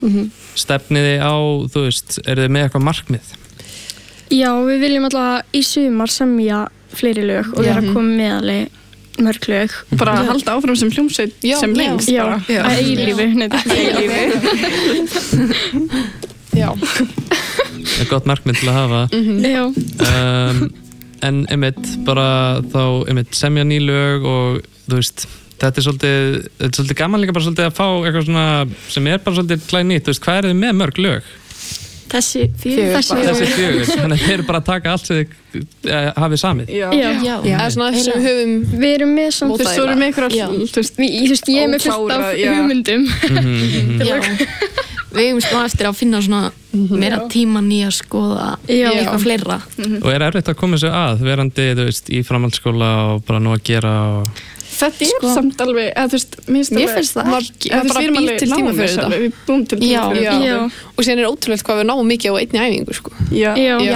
Stefniði á, þú veist, eru þið með eitthvað markmið? Já, við viljum alltaf í sumar semja fleiri lög og vera komið með alveg mörg lög. Bara halda áfram sem hljómsveit sem lengst. Já, að eilífu. Já. Það gott markmið til að hafa. Já. En einmitt, bara þá einmitt semja ný lög og þú veist, þetta er svolítið gaman líka bara svolítið að fá eitthvað svona sem er bara svolítið glænýtt, þú veist, hvað þið með mörg lög? Þessi fjögur. Þannig að þið eru bara að taka allt sem þið hafið samið. Já. Það er svona sem við höfum. Við erum með svona. Þú veist, þú erum með einhverjar, þú veist, ég er með fullt af hugmyndum. Við eigum smá eftir að finna svona meira tíman í að skoða eitthvað fleira. Og er erfitt að koma sér að, verandi, þú veist, í framhaldsskóla og bara nú að gera og... Þetta samt alveg, eða þú veist, mér finnst það ekki. Það bara býr til tíma fyrir þetta. Við búum til tíma fyrir þetta. Og síðan er ótrúlegt hvað við náum mikið á einni æfingu, sko. Já.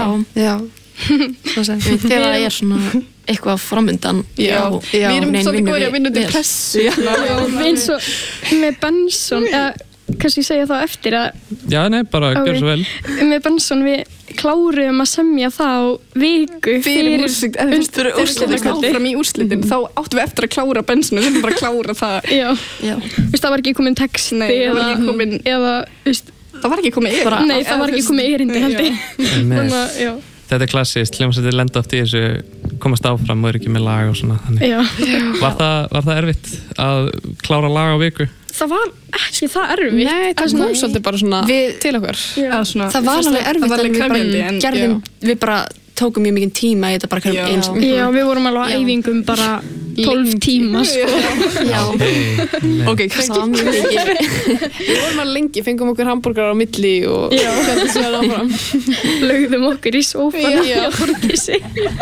Þegar það er svona eitthvað framundan. Já. Við erum svolítið góðir að vinna til pressu. Eins og með Benson, kannski segja það eftir að... Já, nei, bara gjör svo vel. Með Benson við kláruðum að semja það á viku fyrir úrslitin, áfram í úrslitin, þá áttum við eftir að klára Benson, við þurfum bara að klára það. Já. Það var ekki komin texti eða, það var ekki komin erindi. Nei, það var ekki komin erindi heldur. Þetta er klassískt, hljómsveitir lenda oft í þessu, komast áfram og eru ekki með lag og svona. Var það erfitt að klára lag á viku? Það var ekki það erfitt. Nei, það kom svolítið bara svona til okkar. Það var alveg erfitt en við bara tókum mjög mikið tíma í þetta bara hverjum eins. Já, við vorum alveg á æfingum bara 12 tíma, sko. Já. Ok, kannski. Við vorum alveg lengi, fengum okkur hambúrgar á milli og hvernig sér áfram. Lögðum okkur í sófana og Þórdísi.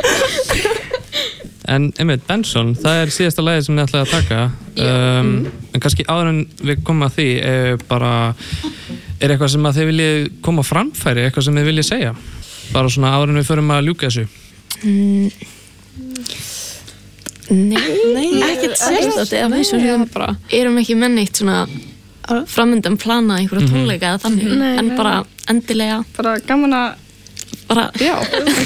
En einmitt, Benson, það er síðasta lagið sem þið ætlaði að taka. En kannski áður en við komum að því, er eitthvað sem að þið viljið koma á framfæri, eitthvað sem þið viljið segja? Bara svona áður en við förum að ljúka þessu. Nei, ekkert sérstætt eða við erum ekki með neitt svona framöndan plana einhverja tónleika eða þannig, en bara endilega. Bara gaman að Já,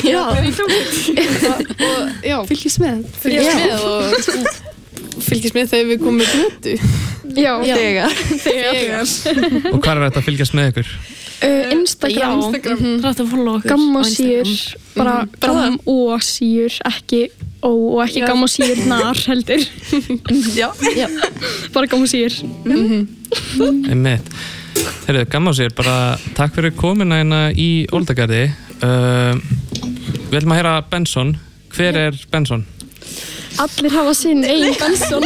fylgjast með og fylgjast með þegar við komum með plötu. Já, þegar. Og hvað er þetta að fylgjast með ykkur? Instagram. Rætt að followa okkur. Gammosýr, bara gammosýr, ekki ó og ekki gammosýrnar heldur. Já. Bara gammosýr. Einmitt. Heyrðu, Gammosýr, bara takk fyrir komuna hérna í Ólafsgarði. Við ætlum að heyra Benson. Hver er Benson? Allir hafa sinn eigin Benson.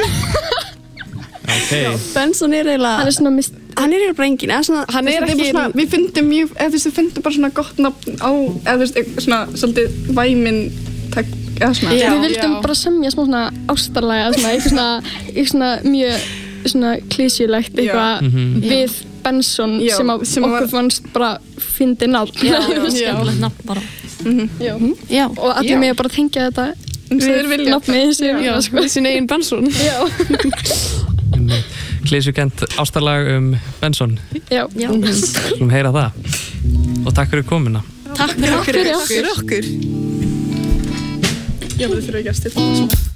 Benson er eiginlega... Hann er eiginlega bara engin. Hann er ekki... Við fundum mjög... Við fundum bara svona gott nafn á... Eða svona svolítið væminn... Við vildum bara semja smá svona ástarlega, eitthvað svona mjög svona klísjulegt eitthvað við Benson sem okkur fannst bara fyndið nafn. Skemmtilegt nafn bara. Og allir með bara tengja þetta við nafnið við sín eigin Benson. Klísjukent ástarlag Benson. Já. Skulum heyra það. Og takk fyrir komuna. Takk fyrir okkur. Já, við þurfum ekki að stilla það smá.